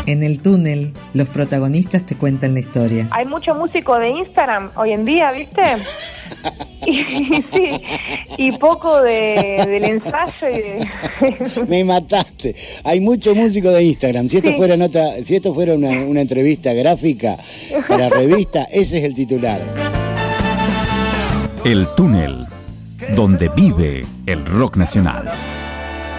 En el túnel, los protagonistas te cuentan la historia. Hay mucho músico de Instagram hoy en día, ¿viste? Sí, y poco del ensayo y de... Me mataste. Hay mucho músico de Instagram. Si esto Sí. fuera si esto fuera una entrevista gráfica para revista, ese es el titular. El túnel, donde vive el rock nacional.